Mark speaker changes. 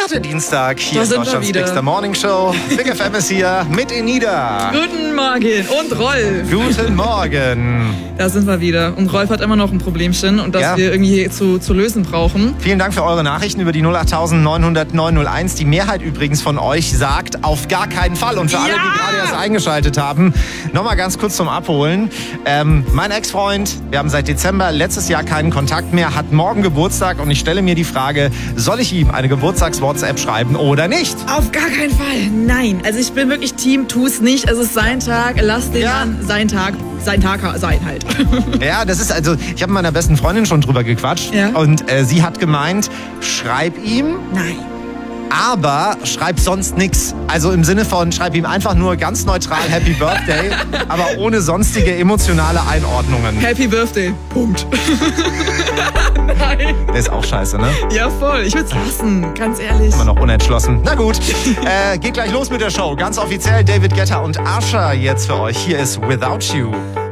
Speaker 1: Ja, der Dienstag hier
Speaker 2: Da
Speaker 1: in
Speaker 2: sind wir
Speaker 1: Deutschlands
Speaker 2: wieder.
Speaker 1: Bigster Morning Show. Big FM ist hier mit Enida.
Speaker 2: Guten Morgen und Rolf.
Speaker 1: Guten Morgen.
Speaker 2: Da sind wir wieder. Und Rolf hat immer noch ein Problemchen und das
Speaker 1: Ja.
Speaker 2: wir irgendwie zu lösen brauchen.
Speaker 1: Vielen Dank für eure Nachrichten über die 08900 901. Die Mehrheit übrigens von euch sagt auf gar keinen Fall. Und für alle, die gerade erst eingeschaltet haben, nochmal ganz kurz zum Abholen. Mein Ex-Freund, wir haben seit Dezember letztes Jahr keinen Kontakt mehr, hat morgen Geburtstag und ich stelle mir die Frage, soll ich ihm eine Geburtstags-WhatsApp schreiben oder nicht?
Speaker 2: Auf gar keinen Fall. Nein. Also ich bin wirklich Team, tu's nicht. Es ist sein Tag. Lass den Mann sein Tag sein halt.
Speaker 1: Ja, das ist also, ich habe mit meiner besten Freundin schon drüber gequatscht und sie hat gemeint, schreib ihm.
Speaker 2: Nein.
Speaker 1: Aber schreib sonst nix. Also im Sinne von, schreib ihm einfach nur ganz neutral Happy Birthday, aber ohne sonstige emotionale Einordnungen.
Speaker 2: Happy Birthday. Punkt. Nein.
Speaker 1: Der ist auch scheiße, ne?
Speaker 2: Ja, voll. Ich würde es lassen, ganz ehrlich.
Speaker 1: Immer noch unentschlossen. Na gut, geht gleich los mit der Show. Ganz offiziell David Guetta und Usher jetzt für euch. Hier ist Without You.